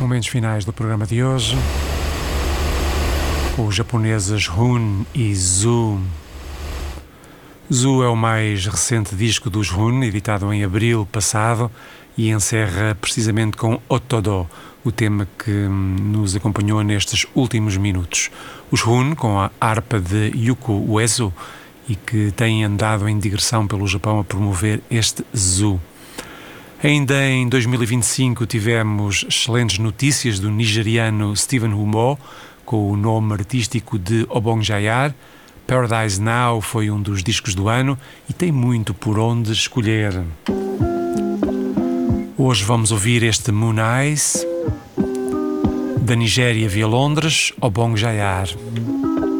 Momentos finais do programa de hoje. Os japoneses Hun e Zu. Zu é o mais recente disco dos Hun, editado em abril passado, e encerra precisamente com Otodo, o tema que nos acompanhou nestes últimos minutos. Os Hun, com a harpa de Yuko Uezu, e que têm andado em digressão pelo Japão a promover este Zu. Ainda em 2025 tivemos excelentes notícias do nigeriano Stephen Humo, com o nome artístico de Obongjayar. Paradise Now foi um dos discos do ano e tem muito por onde escolher. Hoje vamos ouvir este Moon Eyes, da Nigéria via Londres, Obongjayar.